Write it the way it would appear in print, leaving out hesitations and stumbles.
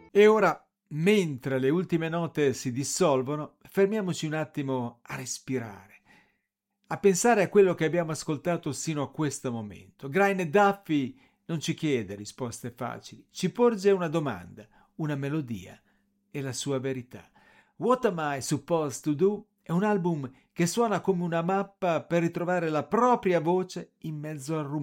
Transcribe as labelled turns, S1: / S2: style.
S1: E ora, mentre le ultime note si dissolvono, fermiamoci un attimo a respirare, a pensare a quello che abbiamo ascoltato sino a questo momento. Grain Duffy non ci chiede risposte facili, ci porge una domanda, una melodia e la sua verità. What Am I Supposed to Do è un album che suona come una mappa per ritrovare la propria voce in mezzo al rumore.